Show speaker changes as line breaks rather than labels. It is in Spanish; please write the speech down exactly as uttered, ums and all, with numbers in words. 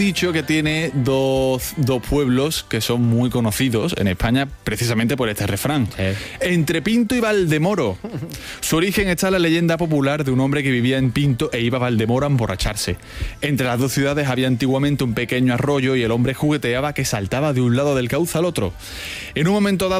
dicho que tiene dos, dos pueblos que son muy conocidos en España precisamente por este refrán.
Sí.
Entre Pinto y Valdemoro. Su origen está en la leyenda popular de un hombre que vivía en Pinto e iba a Valdemoro a emborracharse. Entre las dos ciudades había antiguamente un pequeño arroyo y el hombre jugueteaba que saltaba de un lado del cauce al otro. En un momento dado